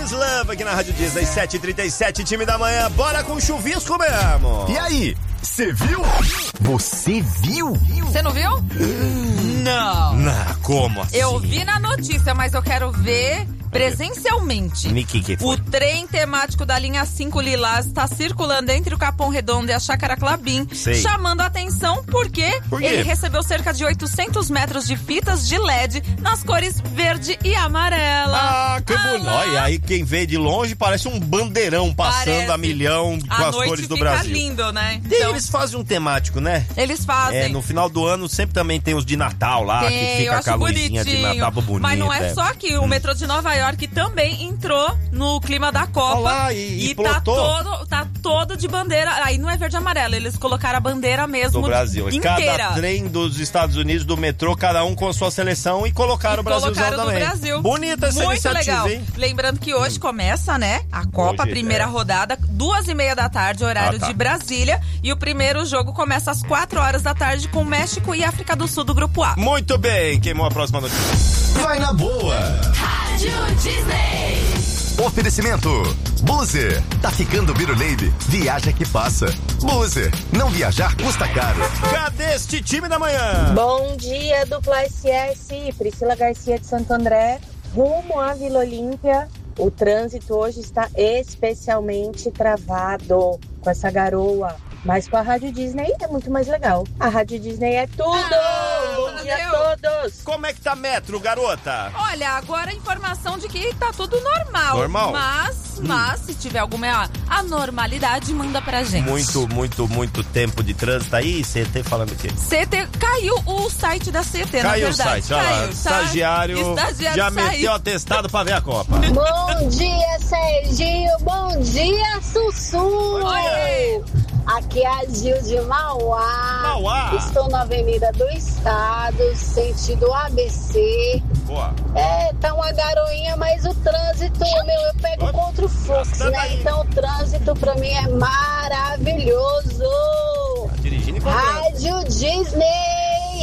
Is Love aqui na Rádio Disney 7h37, time da manhã. Bora com chuvisco mesmo. E aí, você viu? Você viu? Você não viu? Não. Como assim? Eu vi na notícia, mas eu quero ver presencialmente. Que foi? O trem temático da linha 5 Lilás está circulando entre o Capão Redondo e a Chácara Clabim, chamando a atenção porque ele recebeu cerca de 800 metros de fitas de LED nas cores verde e amarela. Ah, que bonito. E aí quem vê de longe parece um bandeirão passando a milhão com as cores do Brasil. Fica lindo, né? Então, eles fazem um temático, né? Eles fazem. No final do ano sempre também tem os de Natal lá, que fica com a luzinha de Natal bonita. Mas não é só que o metrô de Nova York também entrou no clima da Copa. Lá, e tá todo de bandeira. Aí não é verde e amarelo, eles colocaram a bandeira mesmo do Brasil. Inteira. Cada trem dos Estados Unidos, do metrô, cada um com a sua seleção e colocaram o Brasilzão também. Brasil. Bonita essa muito iniciativa, legal. hein? Lembrando que hoje começa, né, a Copa, Hoje, primeira rodada, 2h30 da tarde, horário de Brasília. E o primeiro jogo começa às 4 horas da tarde com México e África do Sul do Grupo A. Muito bem, queimou a próxima notícia. Vai na boa. Rádio Disney. Oferecimento Buzer, tá ficando biruleibe, viaja que passa. Buzer, não viajar custa caro. Cadê este time da manhã? Bom dia, dupla SS, Priscila Garcia de Santo André, rumo à Vila Olímpia. O trânsito hoje está especialmente travado com essa garoa. Mas com a Rádio Disney é muito mais legal. A Rádio Disney é tudo! Bom dia a todos! Como é que tá metro, garota? Olha, agora a informação de que tá tudo normal. Normal? Mas se tiver alguma anormalidade, manda pra gente. Muito tempo de trânsito aí, CT falando o quê? CT, caiu o site da CT, na verdade. Caiu o site, olha lá. Estagiário já meteu atestado pra ver a Copa. Bom dia, Serginho! Bom dia, Sussu! Oi! Aqui é a Gil de Mauá. Estou na Avenida do Estado, sentido ABC. Boa. Tá uma garoinha, mas o trânsito, eu pego contra o fluxo, né? Então o trânsito pra mim é maravilhoso. Tá dirigindo e Rádio Disney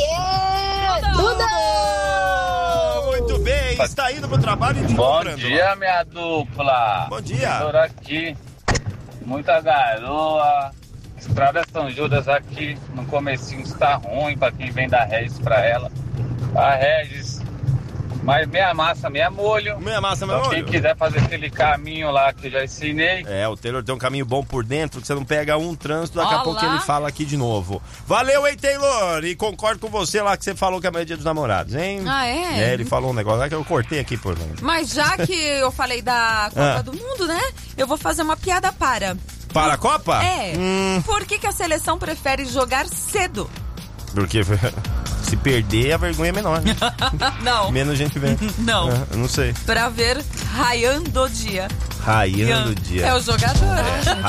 tudo! Muito bem, está indo pro trabalho e Bom dia, minha dupla. Bom dia. Estou aqui, muita garoa. Estrada São Judas aqui no comecinho está ruim pra quem vem da Regis pra ela. A Regis, mas meia massa, meia molho. Meia massa, meia então, molho. Quem quiser fazer aquele caminho lá que eu já ensinei. O Taylor tem um caminho bom por dentro, que você não pega um trânsito, daqui a pouco ele fala aqui de novo. Valeu, hein, Taylor? E concordo com você lá que você falou que amanhã é dia dos namorados, hein? Ah, é? Ele falou um negócio lá que eu cortei aqui por mim. Mas já que eu falei da Copa do Mundo, né? Eu vou fazer uma piada para a Copa? Por que a seleção prefere jogar cedo? Porque se perder, a vergonha é menor, né? Não. Menos gente vê. Não. Eu não sei. Pra ver raiando o dia. Raiando o dia. É o jogador.